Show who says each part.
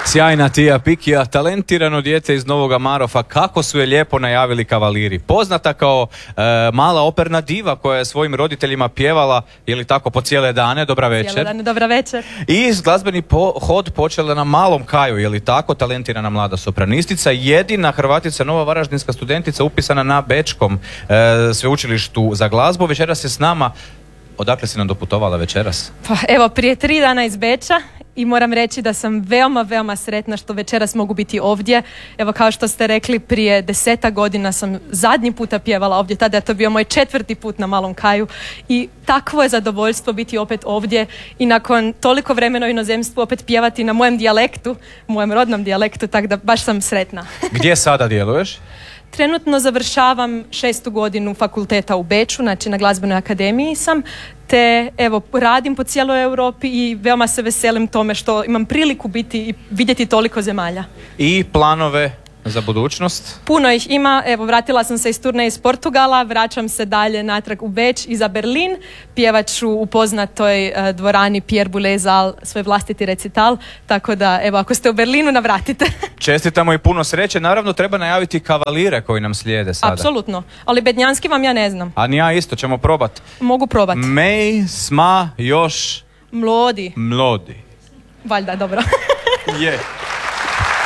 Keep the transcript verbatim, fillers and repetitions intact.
Speaker 1: Sjajna Tija Pikija, talentirano dijete iz Novog Marofa, kako su je lijepo najavili kavaliri. Poznata kao e, mala operna diva koja je svojim roditeljima pjevala, je li tako, po cijele dane, dobra večer.
Speaker 2: Cijele dane, dobra večer.
Speaker 1: I glazbeni po, hod počela na Malom Kaju, je li tako, talentirana mlada sopranistica, jedina Hrvatica, nova varaždinska studentica upisana na Bečkom e, sveučilištu za glazbu. Večeras je s nama. Odakle si nam doputovala večeras?
Speaker 2: Pa evo, prije tri dana iz Beča i moram reći da sam veoma, veoma sretna što večeras mogu biti ovdje. Evo, kao što ste rekli, prije deseta godina sam zadnji puta pjevala ovdje, tada je to bio moj četvrti put na Malom Kaju i takvo je zadovoljstvo biti opet ovdje i nakon toliko vremena u inozemstvu opet pjevati na mojem dijalektu, mojem rodnom dijalektu, tako da baš sam sretna.
Speaker 1: Gdje sada djeluješ?
Speaker 2: Trenutno završavam šestu godinu fakulteta u Beču, znači na glazbenoj akademiji sam, te evo radim po cijeloj Europi i veoma se veselim tome što imam priliku biti i vidjeti toliko zemalja.
Speaker 1: I planove za budućnost?
Speaker 2: Puno ih ima, evo vratila sam se iz turneje iz Portugala, vraćam se dalje natrag u Beč i za Berlin, pjevat ću u poznatoj uh, dvorani Pierre Boulez Salle svoj vlastiti recital, tako da evo ako ste u Berlinu navratite.
Speaker 1: Čestitamo i puno sreće, naravno treba najaviti kavalire koji nam slijede sada.
Speaker 2: Apsolutno, ali bednjanski vam ja ne znam.
Speaker 1: A ni ja isto, ćemo probat.
Speaker 2: Mogu probat.
Speaker 1: Mej sma još
Speaker 2: Mlodi.
Speaker 1: mlodi.
Speaker 2: Valjda, dobro.
Speaker 1: Je.